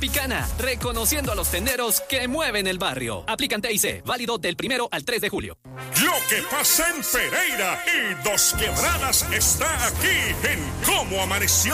Picana, reconociendo a los tenderos que mueven el barrio. Aplican TIC, válido del 1 al 3 de julio. Lo que pasa en Pereira y Dos Quebradas está aquí en Cómo Amaneció